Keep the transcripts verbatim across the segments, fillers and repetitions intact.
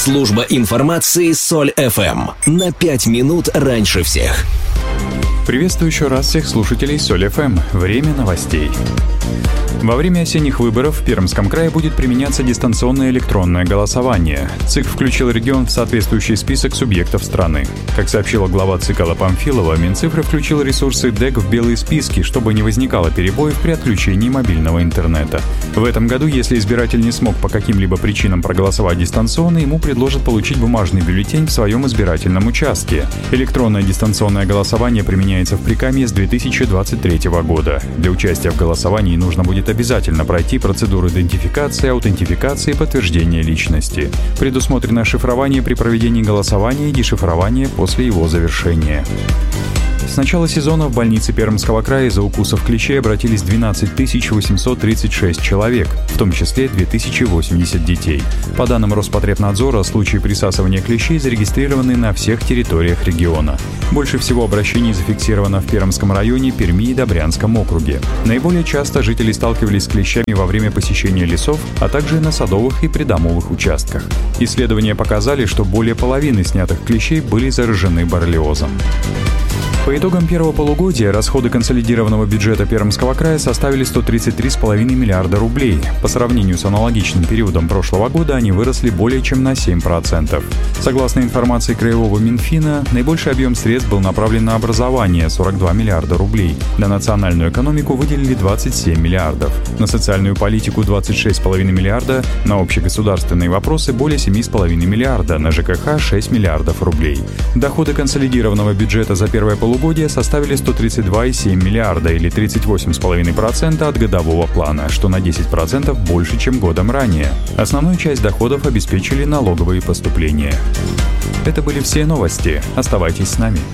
Служба информации Соль эф эм. На пять минут раньше всех. Приветствую еще раз всех слушателей Соль эф эм. Время новостей. Во время осенних выборов в Пермском крае будет применяться дистанционное электронное голосование. ЦИК включил регион в соответствующий список субъектов страны. Как сообщила глава ЦИК Алла Памфилова, Минцифры включил ресурсы ДЭК в белые списки, чтобы не возникало перебоев при отключении мобильного интернета. В этом году, если избиратель не смог по каким-либо причинам проголосовать дистанционно, ему предложат получить бумажный бюллетень в своем избирательном участке. Электронное дистанционное голосование применяется в Прикамье с две тысячи двадцать третьего года. Для участия в голосовании нужно будет обязательно пройти процедуру идентификации, аутентификации и подтверждения личности. Предусмотрено шифрование при проведении голосования и дешифрование после его завершения. С начала сезона в больнице Пермского края из-за укусов клещей обратились двенадцать тысяч восемьсот тридцать шесть человек, в том числе две тысячи восемьдесят детей. По данным Роспотребнадзора, случаи присасывания клещей зарегистрированы на всех территориях региона. Больше всего обращений зафиксировано в Пермском районе, Перми и Добрянском округе. Наиболее часто жители сталкивались с клещами во время посещения лесов, а также на садовых и придомовых участках. Исследования показали, что более половины снятых клещей были заражены боррелиозом. По итогам первого полугодия расходы консолидированного бюджета Пермского края составили сто тридцать три целых пять десятых миллиарда рублей. По сравнению с аналогичным периодом прошлого года они выросли более чем на семь процентов. Согласно информации Краевого Минфина, наибольший объем средств был направлен на образование – сорок два миллиарда рублей. На национальную экономику выделили двадцать семь миллиардов. На социальную политику – двадцать шесть целых пять десятых миллиарда. На общегосударственные вопросы – более семь целых пять десятых миллиарда. На ЖКХ – шесть миллиардов рублей. Доходы консолидированного бюджета за первое полугодие полугодия составили сто тридцать два целых семь десятых миллиарда или тридцать восемь целых пять десятых процента от годового плана, что на десять процентов больше, чем годом ранее. Основную часть доходов обеспечили налоговые поступления. Это были все новости. Оставайтесь с нами.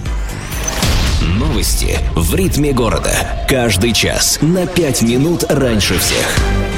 Новости в ритме города. Каждый час на пять минут раньше всех.